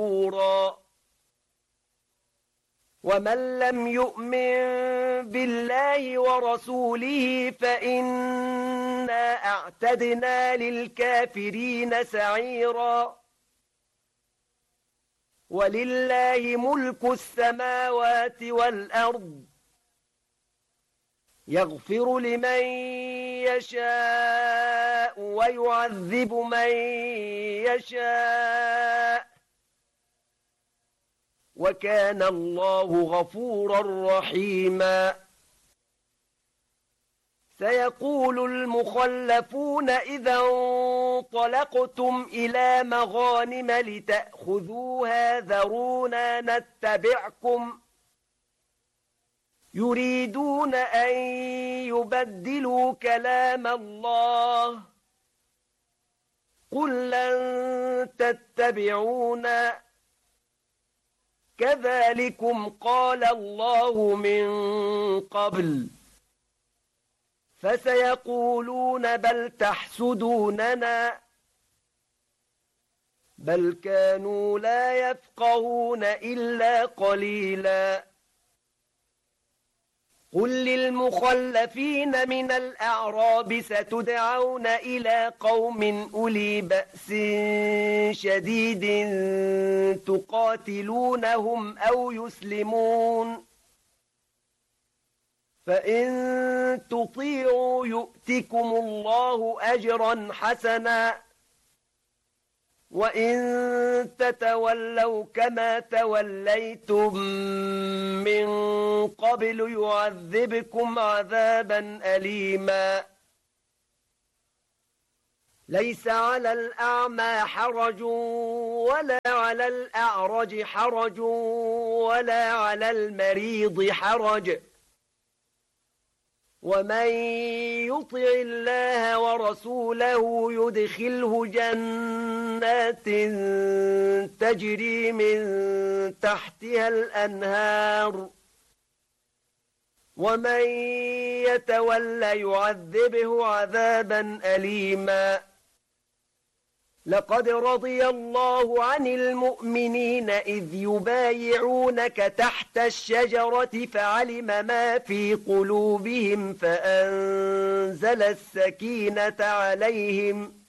غفورا. ومن لم يؤمن بالله ورسوله فإنا أعتدنا للكافرين سعيرا. ولله ملك السماوات والأرض يغفر لمن يشاء ويعذب من يشاء وكان الله غفورا رحيما. سيقول المخلفون إذا انطلقتم إلى مغانم لتأخذوها ذرونا نتبعكم يريدون أن يبدلوا كلام الله قل لن تتبعونا كذلكم قال الله من قبل فسيقولون بل تحسدوننا بل كانوا لا يفقهون إلا قليلا. قل للمخلفين من الأعراب ستدعون إلى قوم أولي بأس شديد تقاتلونهم أو يسلمون فإن تطيعوا يؤتكم الله أجرا حسنا وإن تتولوا كما توليتم من قبل يعذبكم عذابا أليما. ليس على الأعمى حرج ولا على الأعرج حرج ولا على المريض حرج ومن يطع الله ورسوله يدخله جنات تجري من تحتها الأنهار ومن يتولى يعذبه عذابا أليما. لقد رضي الله عن المؤمنين إذ يبايعونك تحت الشجرة فعلم ما في قلوبهم فأنزل السكينة عليهم